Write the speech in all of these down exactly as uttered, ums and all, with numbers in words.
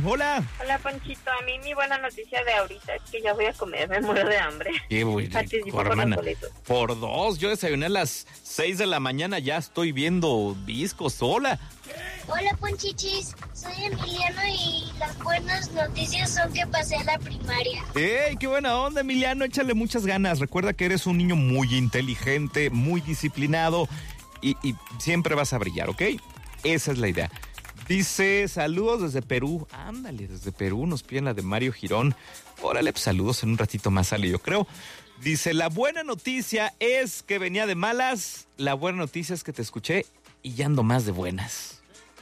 Hola. Hola, Ponchito. A mí mi buena noticia de ahorita es que ya voy a comer, me muero de hambre. Qué bueno, hermana. Por dos, yo desayuné a las seis de la mañana, ya estoy viendo discos. Hola. Hola, Ponchichis. Soy Emiliano y las buenas noticias son que pasé a la primaria. ¡Ey, qué buena onda, Emiliano! Échale muchas ganas. Recuerda que eres un niño muy inteligente, muy disciplinado y, y siempre vas a brillar, ¿ok? Esa es la idea. Dice, saludos desde Perú. Ándale, desde Perú nos piden la de Mario Girón. Órale, pues saludos, en un ratito más sale, yo creo. Dice, la buena noticia es que venía de malas. La buena noticia es que te escuché y ya ando más de buenas.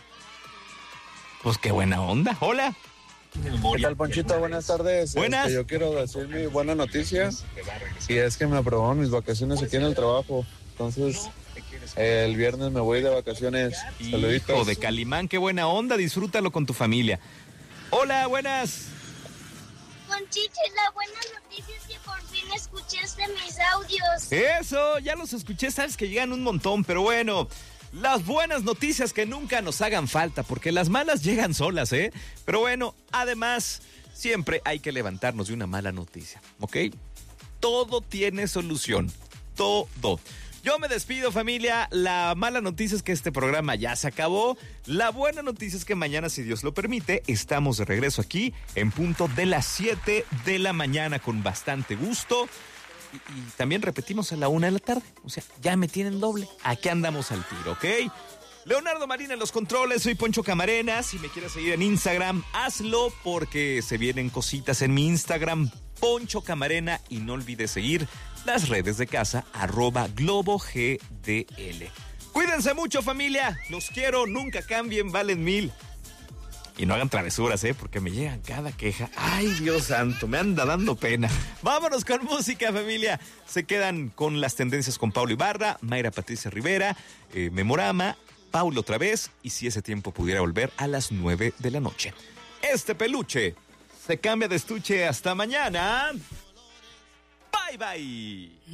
Pues qué buena onda. Hola. ¿Qué tal, Ponchito? Buenas tardes. Buenas. Este, yo quiero decir mi buena noticia y es que me aprobaron mis vacaciones aquí en el trabajo. Entonces, el viernes me voy de vacaciones. Saluditos. Hijo de Calimán, qué buena onda. Disfrútalo con tu familia. Hola, buenas. Ponchichis, la buena noticia es que por fin escuchaste mis audios. Eso, ya los escuché. Sabes que llegan un montón, pero bueno. Las buenas noticias que nunca nos hagan falta, porque las malas llegan solas, ¿eh? Pero bueno, además, siempre hay que levantarnos de una mala noticia, ¿ok? Todo tiene solución, todo. Yo me despido, familia. La mala noticia es que este programa ya se acabó. La buena noticia es que mañana, si Dios lo permite, estamos de regreso aquí en punto de las siete de la mañana con bastante gusto. Y, y también repetimos a la una de la tarde. O sea, ya me tienen doble. Aquí andamos al tiro, ¿ok? Leonardo Marín en los controles, soy Poncho Camarena. Si me quieres seguir en Instagram, hazlo porque se vienen cositas en mi Instagram, Poncho Camarena. Y no olvides seguir las redes de casa, arroba Globo G D L. Cuídense mucho, familia. Los quiero, nunca cambien, valen mil. Y no hagan travesuras, ¿eh? Porque me llegan cada queja. ¡Ay, Dios santo! Me anda dando pena. Vámonos con música, familia. Se quedan con las tendencias con Paulo Ibarra, Mayra Patricia Rivera, eh, Memorama, Paulo otra vez. Y si ese tiempo pudiera volver a las nueve de la noche. Este peluche se cambia de estuche. Hasta mañana. Bye, bye.